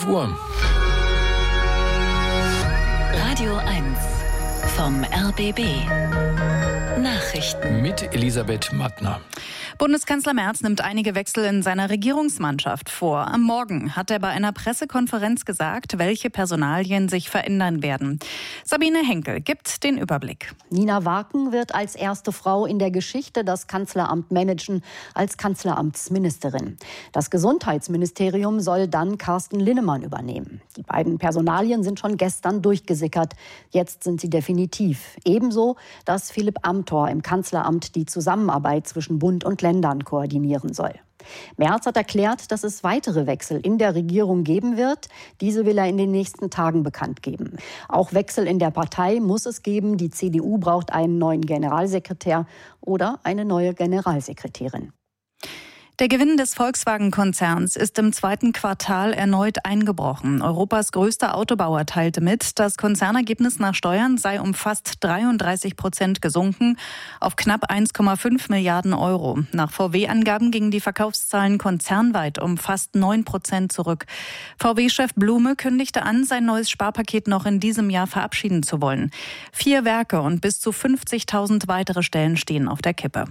11 Uhr. Radio 1 vom RBB. Nachrichten. Mit Elisabeth Mattner. Bundeskanzler Merz nimmt einige Wechsel in seiner Regierungsmannschaft vor. Am Morgen hat er bei einer Pressekonferenz gesagt, welche Personalien sich verändern werden. Sabine Henkel gibt den Überblick. Nina Waken wird als erste Frau in der Geschichte das Kanzleramt managen, als Kanzleramtsministerin. Das Gesundheitsministerium soll dann Carsten Linnemann übernehmen. Die beiden Personalien sind schon gestern durchgesickert. Jetzt sind sie definitiv. Ebenso, dass Philipp Amthor im Kanzleramt die Zusammenarbeit zwischen Bund und Ländern koordinieren soll. Merz hat erklärt, dass es weitere Wechsel in der Regierung geben wird. Diese will er in den nächsten Tagen bekannt geben. Auch Wechsel in der Partei muss es geben. Die CDU braucht einen neuen Generalsekretär oder eine neue Generalsekretärin. Der Gewinn des Volkswagen-Konzerns ist im zweiten Quartal erneut eingebrochen. Europas größter Autobauer teilte mit, das Konzernergebnis nach Steuern sei um fast 33% gesunken auf knapp 1,5 Milliarden Euro. Nach VW-Angaben gingen die Verkaufszahlen konzernweit um fast 9% zurück. VW-Chef Blume kündigte an, sein neues Sparpaket noch in diesem Jahr verabschieden zu wollen. 4 Werke und bis zu 50.000 weitere Stellen stehen auf der Kippe.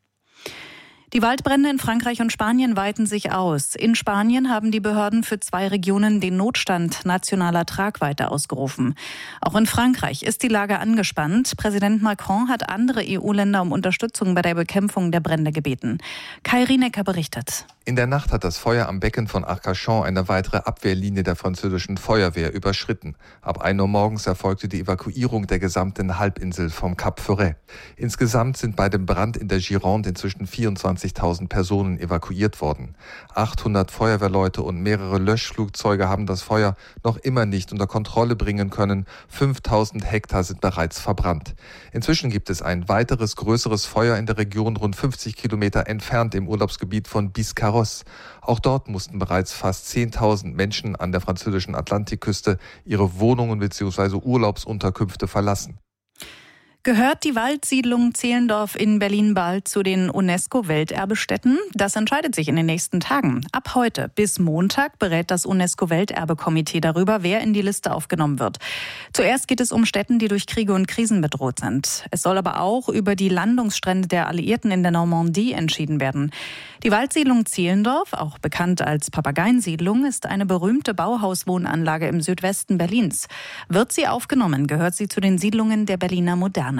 Die Waldbrände in Frankreich und Spanien weiten sich aus. In Spanien haben die Behörden für 2 Regionen den Notstand nationaler Tragweite ausgerufen. Auch in Frankreich ist die Lage angespannt. Präsident Macron hat andere EU-Länder um Unterstützung bei der Bekämpfung der Brände gebeten. Kai Rienecker berichtet. In der Nacht hat das Feuer am Becken von Arcachon eine weitere Abwehrlinie der französischen Feuerwehr überschritten. Ab 1 Uhr morgens erfolgte die Evakuierung der gesamten Halbinsel vom Cap Ferret. Insgesamt sind bei dem Brand in der Gironde inzwischen 24.000 Personen evakuiert worden. 800 Feuerwehrleute und mehrere Löschflugzeuge haben das Feuer noch immer nicht unter Kontrolle bringen können. 5.000 Hektar sind bereits verbrannt. Inzwischen gibt es ein weiteres größeres Feuer in der Region rund 50 Kilometer entfernt im Urlaubsgebiet von Biscarrosse. Auch dort mussten bereits fast 10.000 Menschen an der französischen Atlantikküste ihre Wohnungen bzw. Urlaubsunterkünfte verlassen. Gehört die Waldsiedlung Zehlendorf in Berlin bald zu den UNESCO-Welterbestätten? Das entscheidet sich in den nächsten Tagen. Ab heute bis Montag berät das UNESCO-Welterbekomitee darüber, wer in die Liste aufgenommen wird. Zuerst geht es um Städten, die durch Kriege und Krisen bedroht sind. Es soll aber auch über die Landungsstrände der Alliierten in der Normandie entschieden werden. Die Waldsiedlung Zehlendorf, auch bekannt als Papageiensiedlung, ist eine berühmte Bauhauswohnanlage im Südwesten Berlins. Wird sie aufgenommen, gehört sie zu den Siedlungen der Berliner Moderne.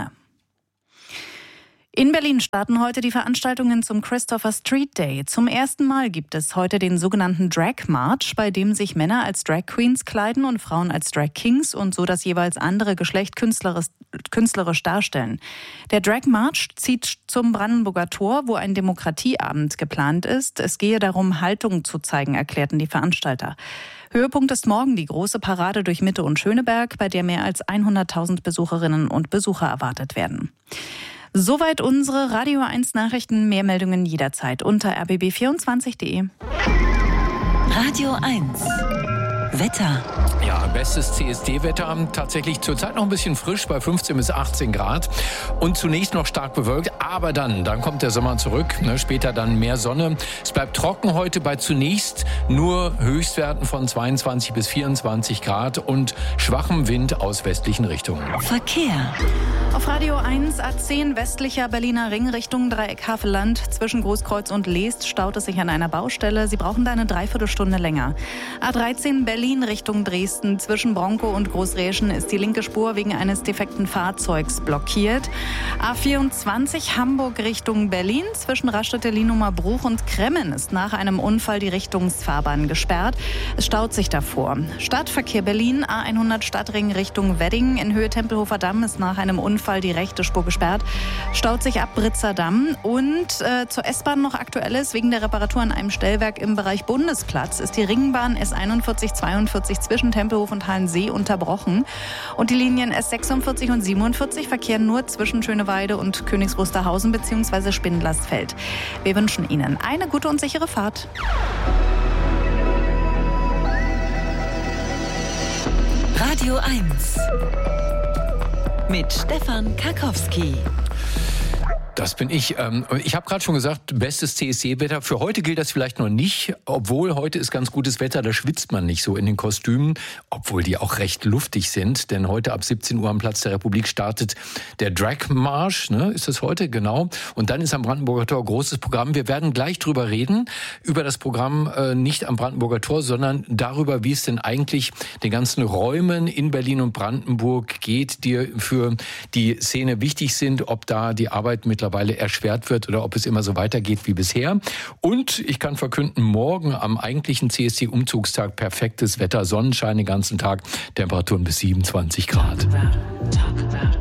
In Berlin starten heute die Veranstaltungen zum Christopher Street Day. Zum ersten Mal gibt es heute den sogenannten Drag March, bei dem sich Männer als Drag Queens kleiden und Frauen als Drag Kings und so das jeweils andere Geschlecht künstlerisch darstellen. Der Drag March zieht zum Brandenburger Tor, wo ein Demokratieabend geplant ist. Es gehe darum, Haltung zu zeigen, erklärten die Veranstalter. Höhepunkt ist morgen die große Parade durch Mitte und Schöneberg, bei der mehr als 100.000 Besucherinnen und Besucher erwartet werden. Soweit unsere Radio 1 Nachrichten. Mehr Meldungen jederzeit unter rbb24.de. Radio 1 Wetter. Ja, bestes CSD-Wetter. Tatsächlich zurzeit noch ein bisschen frisch bei 15 bis 18 Grad. Und zunächst noch stark bewölkt, aber dann kommt der Sommer zurück. Später dann mehr Sonne. Es bleibt trocken heute bei zunächst nur Höchstwerten von 22 bis 24 Grad und schwachem Wind aus westlichen Richtungen. Verkehr. Auf Radio 1 A10 westlicher Berliner Ring Richtung Dreieck Havelland. Zwischen Großkreuz und Leest staut es sich an einer Baustelle. Sie brauchen da eine Dreiviertelstunde länger. A13 Berlin Richtung Dresden. Zwischen Bronkow und Großräschen ist die linke Spur wegen eines defekten Fahrzeugs blockiert. A24 Hamburg Richtung Berlin. Zwischen Raststätte-Lienumer Bruch und Kremmen ist nach einem Unfall die Richtungsfahrbahn gesperrt. Es staut sich davor. Stadtverkehr Berlin, A100 Stadtring Richtung Wedding. In Höhe Tempelhofer Damm ist nach einem Unfall die rechte Spur gesperrt. Staut sich ab Britzer Damm. Und zur S-Bahn noch Aktuelles. Wegen der Reparatur an einem Stellwerk im Bereich Bundesplatz ist die Ringbahn S41-42 zwischen Tempelhof und Halensee unterbrochen. Und die Linien S46 und 47 verkehren nur zwischen Schöneweide und Königs Wusterhausen bzw. Spindlersfeld. Wir wünschen Ihnen eine gute und sichere Fahrt. Radio 1 mit Stefan Karkowski. Das bin ich. Ich habe gerade schon gesagt, bestes CSD-Wetter. Für heute gilt das vielleicht noch nicht, obwohl heute ist ganz gutes Wetter, da schwitzt man nicht so in den Kostümen, obwohl die auch recht luftig sind, denn heute ab 17 Uhr am Platz der Republik startet der Drag-Marsch, ne? Ist das heute? Genau. Und dann ist am Brandenburger Tor großes Programm. Wir werden gleich drüber reden, über das Programm nicht am Brandenburger Tor, sondern darüber, wie es denn eigentlich den ganzen Räumen in Berlin und Brandenburg geht, die für die Szene wichtig sind, ob da die Arbeit mittlerweile erschwert wird oder ob es immer so weitergeht wie bisher. Und ich kann verkünden, morgen am eigentlichen CSD-Umzugstag perfektes Wetter, Sonnenschein den ganzen Tag, Temperaturen bis 27 Grad.